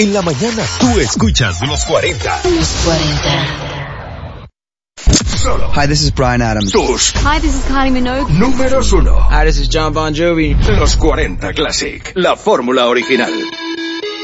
En la mañana tú escuchas Los 40. Los 40. Solo. Hi, this is Bryan Adams. Hi, this is Kylie Minogue. Números 1. Hi, this is John Bon Jovi. Los 40 Classic. La fórmula original.